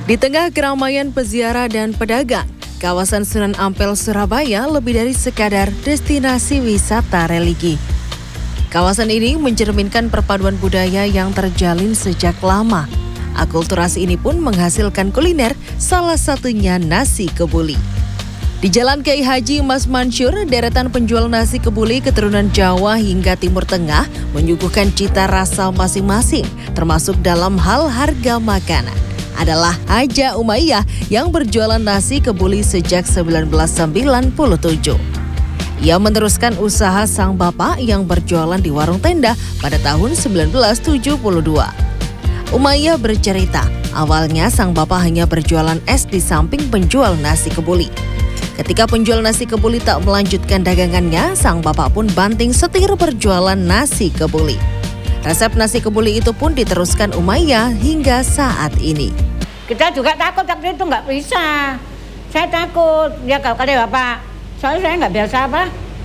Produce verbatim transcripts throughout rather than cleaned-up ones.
Di tengah keramaian peziarah dan pedagang, kawasan Sunan Ampel, Surabaya lebih dari sekadar destinasi wisata religi. Kawasan ini mencerminkan perpaduan budaya yang terjalin sejak lama. Akulturasi ini pun menghasilkan kuliner, salah satunya nasi kebuli. Di Jalan Kiai Haji Mas Mansur, deretan penjual nasi kebuli keturunan Jawa hingga Timur Tengah menyuguhkan cita rasa masing-masing, termasuk dalam hal harga makanan. Adalah Haja Umayyah yang berjualan nasi kebuli sejak seribu sembilan ratus sembilan puluh tujuh. Ia meneruskan usaha sang bapak yang berjualan di warung tenda pada tahun seribu sembilan ratus tujuh puluh dua. Umayyah bercerita, awalnya sang bapak hanya berjualan es di samping penjual nasi kebuli. Ketika penjual nasi kebuli tak melanjutkan dagangannya, sang bapak pun banting setir berjualan nasi kebuli. Resep nasi kebuli itu pun diteruskan Umayyah hingga saat ini. Kita juga takut waktu itu nggak bisa. Saya takut, ya kalau kata bapak, soalnya saya nggak biasa apa,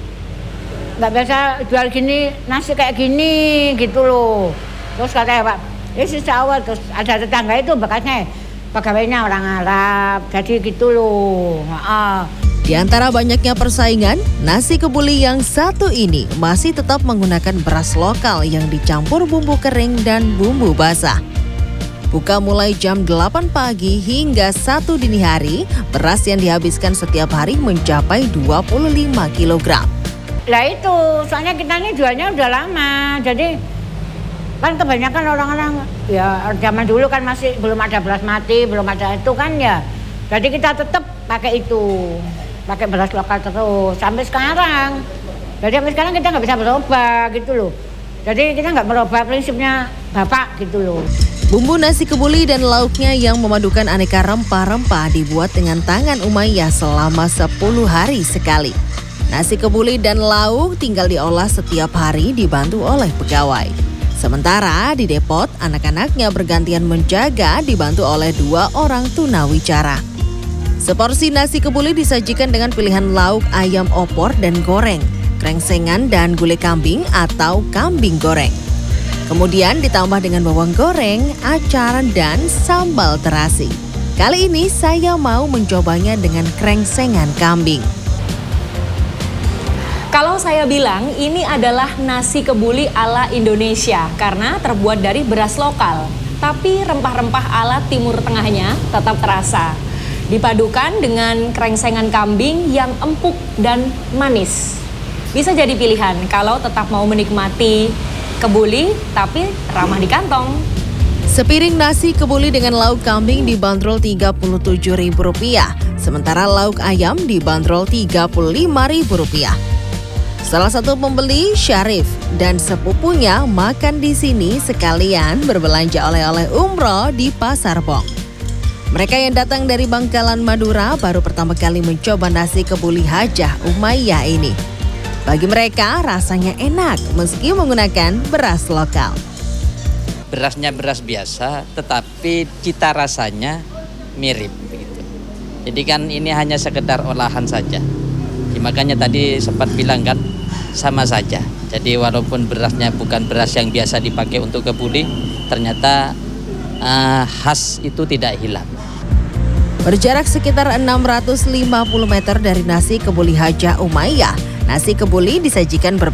nggak biasa jual gini, nasi kayak gini gitu loh. Terus kata bapak, ini si awal, terus ada tetangga itu bekasnya pegawainya orang Arab, jadi gitu loh. Nah, di antara banyaknya persaingan, nasi kebuli yang satu ini masih tetap menggunakan beras lokal yang dicampur bumbu kering dan bumbu basah. Buka mulai jam delapan pagi hingga satu dini hari, beras yang dihabiskan setiap hari mencapai dua puluh lima kilogram. Lah itu, soalnya kita ini jualnya udah lama, jadi kan kebanyakan orang-orang, ya zaman dulu kan masih belum ada beras mati, belum ada itu kan ya. Jadi kita tetap pakai itu. Pakai beras lokal terus sampai sekarang. Jadi sampai sekarang kita nggak bisa berubah gitu loh. Jadi kita nggak merubah prinsipnya bapak gitu loh. Bumbu nasi kebuli dan lauknya yang memadukan aneka rempah-rempah dibuat dengan tangan Umayyah selama sepuluh hari sekali. Nasi kebuli dan lauk tinggal diolah setiap hari dibantu oleh pegawai. Sementara di depot, anak-anaknya bergantian menjaga dibantu oleh dua orang tunawicara. Seporsi nasi kebuli disajikan dengan pilihan lauk ayam opor dan goreng, krengsengan dan gulai kambing atau kambing goreng. Kemudian ditambah dengan bawang goreng, acar, dan sambal terasi. Kali ini saya mau mencobanya dengan krengsengan kambing. Kalau saya bilang ini adalah nasi kebuli ala Indonesia karena terbuat dari beras lokal, tapi rempah-rempah ala Timur Tengahnya tetap terasa. Dipadukan dengan krengsengan kambing yang empuk dan manis. Bisa jadi pilihan kalau tetap mau menikmati kebuli tapi ramah di kantong. Sepiring nasi kebuli dengan lauk kambing dibanderol tiga puluh tujuh ribu rupiah, sementara lauk ayam dibanderol tiga puluh lima ribu rupiah. Salah satu pembeli, Syarif, dan sepupunya makan di sini sekalian berbelanja oleh-oleh umroh di Pasar Bong. Mereka yang datang dari Bangkalan, Madura baru pertama kali mencoba nasi kebuli Hajah Umayyah ini. Bagi mereka rasanya enak meski menggunakan beras lokal. Berasnya beras biasa tetapi cita rasanya mirip begitu. Jadi kan ini hanya sekedar olahan saja. Ya, makanya tadi sempat bilang kan sama saja. Jadi walaupun berasnya bukan beras yang biasa dipakai untuk kebuli, ternyata uh, khas itu tidak hilang. Berjarak sekitar enam ratus lima puluh meter dari nasi kebuli Hajah Umayyah, nasi kebuli disajikan berbeda.